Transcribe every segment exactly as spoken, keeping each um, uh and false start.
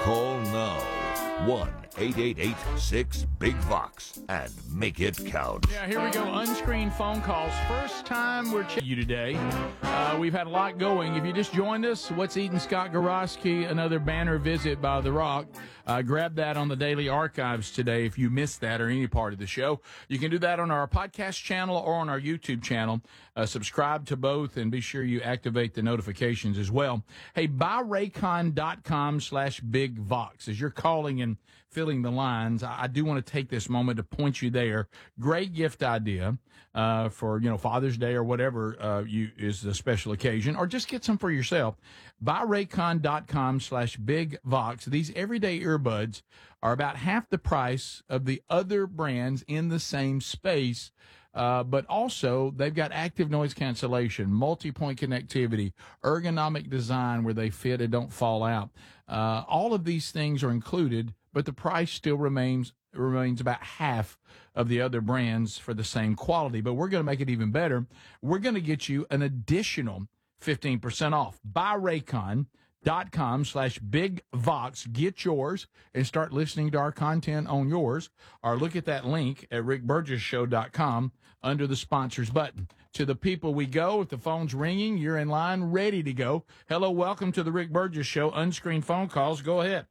Call now, one eight eight eight six big vox, and make it count. Yeah, here we go. Unscreened phone calls. First time we're checking you today. Uh, we've had a lot going. If you just joined us, What's Eating Scott Gorosky, another banner visit by The Rock. Uh, grab that on the Daily Archives today if you missed that or any part of the show. You can do that on our podcast channel or on our YouTube channel. Uh, subscribe to both and be sure you activate the notifications as well. Hey, buyraycon.com slash big vox. As you're calling and filling the lines, I, I do want to take this moment to point you there. Great gift idea uh, for, you know, Father's Day or whatever uh, you is a special occasion, or just get some for yourself. buyraycon.com slash big vox. These everyday earbuds are about half the price of the other brands in the same space. Uh, but also, they've got active noise cancellation, multi-point connectivity, ergonomic design where they fit and don't fall out. Uh, all of these things are included, but the price still remains remains about half of the other brands for the same quality. But we're going to make it even better. We're going to get you an additional fifteen percent off. Buy Raycon. Dot com slash big vox. Get yours and start listening to our content on yours, or look at that link at rick burgess show dot com under the sponsors button. To the people we go. If the phone's ringing, you're in line, ready to go. Hello, welcome to the Rick Burgess Show. Unscreened phone calls. Go ahead.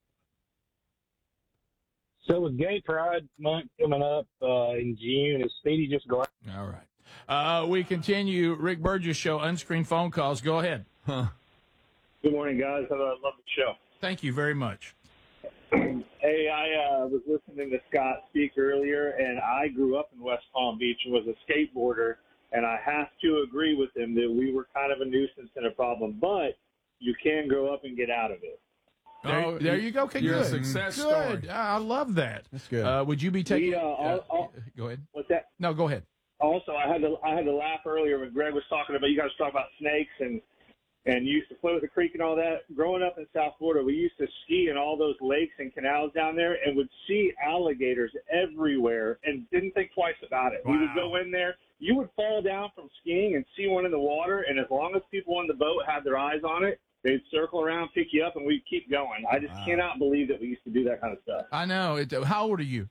So with Gay Pride month coming up uh, in June, is Speedy just going? All right. Uh, we continue. Rick Burgess Show. Unscreened phone calls. Go ahead. Huh. Good morning, guys. I love the show. Thank you very much. Hey, I uh, was listening to Scott speak earlier, and I grew up in West Palm Beach and was a skateboarder, and I have to agree with him that we were kind of a nuisance and a problem, but you can grow up and get out of it. There, oh, there you go. Okay, you're good. a success good. story. I love that. That's good. Uh, would you be taking? We, uh, all, uh, all, go ahead. What's that? No, go ahead. Also, I had to I had to laugh earlier when Greg was talking about you guys talking about snakes and. And you used to float the creek and all that. Growing up in South Florida, we used to ski in all those lakes and canals down there and would see alligators everywhere and didn't think twice about it. Wow. We would go in there. You would fall down from skiing and see one in the water, and as long as people on the boat had their eyes on it, they'd circle around, pick you up, and we'd keep going. I just wow. cannot believe that we used to do that kind of stuff. I know. It, how old are you?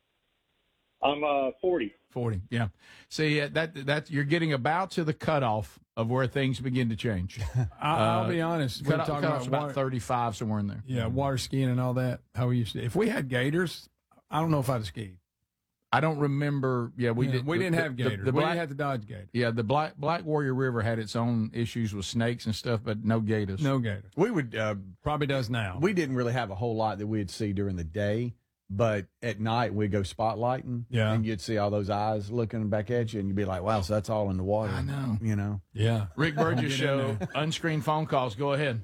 I'm uh, forty. forty, yeah. See, uh, that that you're getting about to the cutoff of where things begin to change. I'll, uh, I'll be honest. Cut, We're talking cutoff's about, about water, thirty-five, somewhere in there. Yeah, water skiing and all that. How we used to. If we had gators, I don't know if I'd have skied. I don't remember. Yeah, we yeah, did. We didn't the, have gators. The, the we black, had to dodge gators. Yeah, the Black Black Warrior River had its own issues with snakes and stuff, but no gators. No gators. We would uh, probably does now. We didn't really have a whole lot that we'd see during the day. But at night, we'd go spotlighting, yeah. and you'd see all those eyes looking back at you, and you'd be like, wow, so that's all in the water. I know. You know? Yeah. Rick Burgess Show, unscreened phone calls. Go ahead.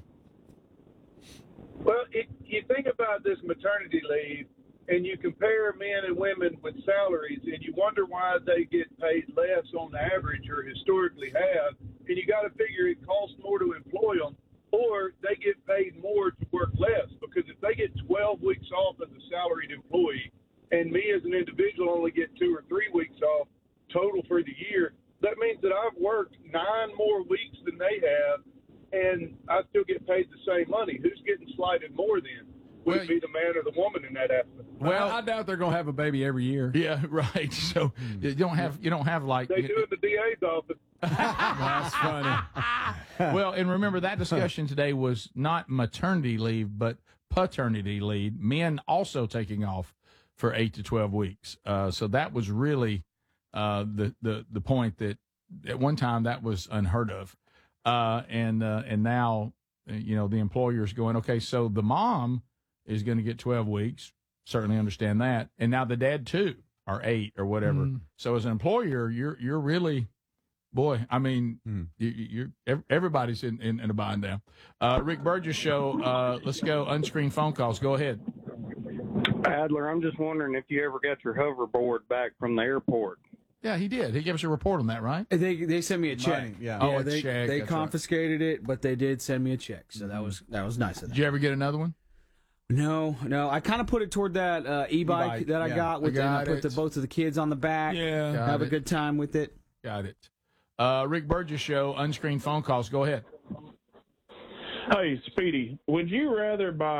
Well, it, you think about this maternity leave, and you compare men and women with salaries, and you wonder why they get paid less on average or historically have, and you got to figure it costs more to employ them, or they get paid more to work less, because if they get twelve weeks off as a salaried employee and me as an individual only get two or three weeks off total for the year, that means that I've worked nine more weeks than they have, and I still get paid the same money. Who's getting slighted more then? Would Well, it be the man or the woman in that aspect? Well, I, I doubt they're going to have a baby every year. Yeah, right. So you don't have you don't have like They do in the D A's office. That's funny. Well, and remember that discussion today was not maternity leave, but paternity leave. Men also taking off for eight to twelve weeks. Uh, so that was really uh, the the the point that at one time that was unheard of, uh, and uh, and now you know the employer's going, okay, so the mom is going to get twelve weeks. Certainly understand that, and now the dad too, or eight or whatever. Mm. So as an employer, you're you're really Boy, I mean, mm. you, you're everybody's in, in, in a bind now. Uh, Rick Burgess Show. Uh, let's go. Unscreened phone calls. Go ahead. Adler, I'm just wondering if you ever got your hoverboard back from the airport. Yeah, he did. He gave us a report on that, right? They they sent me a check. Money, yeah. Oh, yeah, a they, check. They That's confiscated right. it, but they did send me a check, so mm-hmm. that was that was nice of them. Did you ever get another one? No, no. I kind of put it toward that uh, e-bike, e-bike that I yeah. got with I, got and I put the, both of the kids on the back. Yeah, have it. a good time with it. Got it. Uh, Rick Burgess Show, unscreened phone calls. Go ahead. Hey, Speedy, would you rather buy